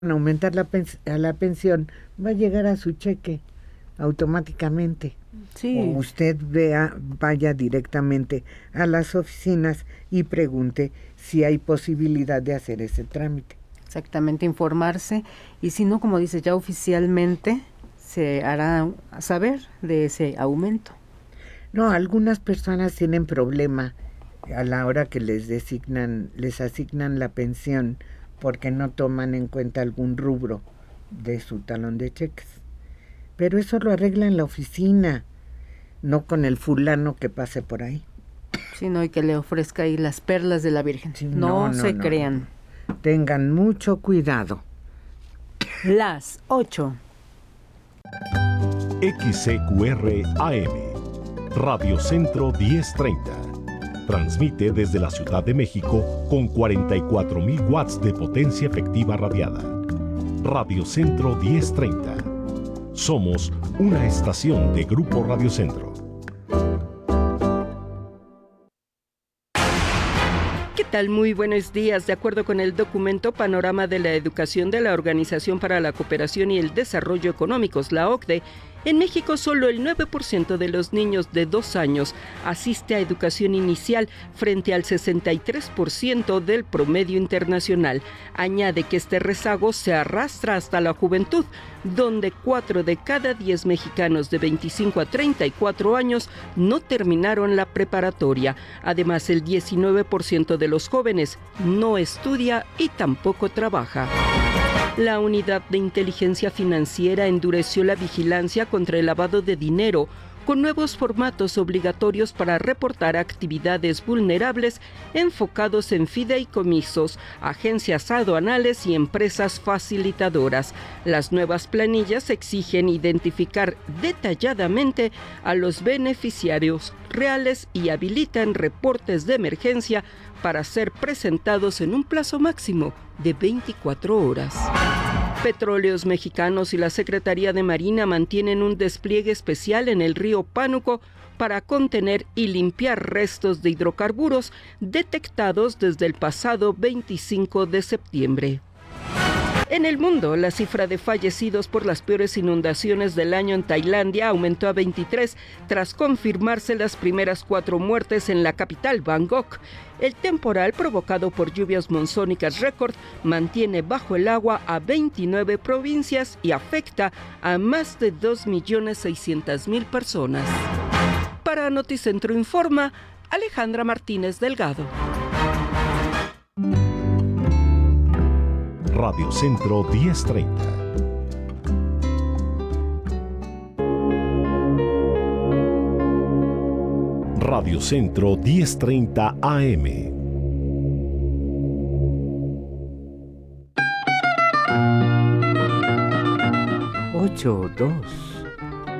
aumentar a la pensión, va a llegar a su cheque automáticamente. Sí. O usted vaya directamente a las oficinas y pregunte si hay posibilidad de hacer ese trámite. Exactamente, informarse, y si no, como dice, ya oficialmente se hará saber de ese aumento. No, algunas personas tienen problema a la hora que les asignan la pensión, porque no toman en cuenta algún rubro de su talón de cheques. Pero eso lo arregla en la oficina, no con el fulano que pase por ahí. Sí, no, y que le ofrezca ahí las perlas de la Virgen. Sí, no se crean. No. Tengan mucho cuidado. Las 8. XCQR AM, Radio Centro 1030. Transmite desde la Ciudad de México con 44,000 watts de potencia efectiva radiada. Radio Centro 1030. Somos una estación de Grupo Radio Centro. ¿Qué tal? Muy buenos días. De acuerdo con el documento Panorama de la Educación de la Organización para la Cooperación y el Desarrollo Económicos, la OCDE, en México solo el 9% de los niños de 2 años asiste a educación inicial frente al 63% del promedio internacional. Añade que este rezago se arrastra hasta la juventud, donde 4 de cada 10 mexicanos de 25 a 34 años no terminaron la preparatoria. Además, el 19% de los jóvenes no estudia y tampoco trabaja. La Unidad de Inteligencia Financiera endureció la vigilancia contra el lavado de dinero con nuevos formatos obligatorios para reportar actividades vulnerables enfocados en fideicomisos, agencias aduanales y empresas facilitadoras. Las nuevas planillas exigen identificar detalladamente a los beneficiarios reales y habilitan reportes de emergencia para ser presentados en un plazo máximo de 24 horas. Petróleos Mexicanos y la Secretaría de Marina mantienen un despliegue especial en el río Pánuco para contener y limpiar restos de hidrocarburos detectados desde el pasado 25 de septiembre. En el mundo, la cifra de fallecidos por las peores inundaciones del año en Tailandia aumentó a 23 tras confirmarse las primeras 4 muertes en la capital, Bangkok. El temporal provocado por lluvias monzónicas récord mantiene bajo el agua a 29 provincias y afecta a más de 2.600.000 personas. Para Noticentro Informa, Alejandra Martínez Delgado. Radio Centro 1030. Radio Centro 1030 AM. Ocho, 2.